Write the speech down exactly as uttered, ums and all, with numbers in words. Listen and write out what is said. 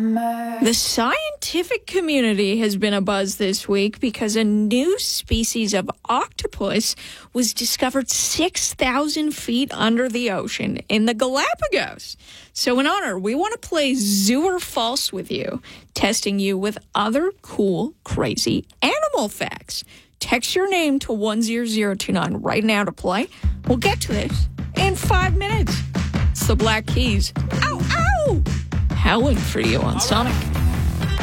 The scientific community has been abuzz this week because a new species of octopus was discovered six thousand feet under the ocean in the Galapagos. So in honor, we want to play Zoo or False with you, testing you with other cool, crazy animal facts. Text your name to one zero zero two nine right now to play. We'll get to this in five minutes. It's the Black Keys. Ow, ow! Howling for you on Sonic.